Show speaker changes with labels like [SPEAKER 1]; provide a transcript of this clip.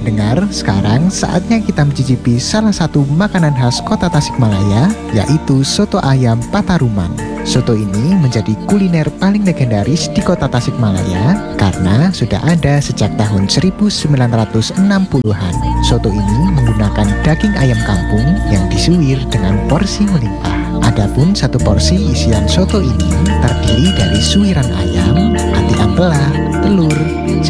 [SPEAKER 1] pendengar, sekarang saatnya kita mencicipi salah satu makanan khas kota Tasikmalaya, yaitu soto ayam Pataruman. Soto ini menjadi kuliner paling legendaris di kota Tasikmalaya karena sudah ada sejak tahun 1960-an. Soto ini menggunakan daging ayam kampung yang disuwir dengan porsi melimpah. Adapun satu porsi isian soto ini terdiri dari suwiran ayam, ati ampela, telur,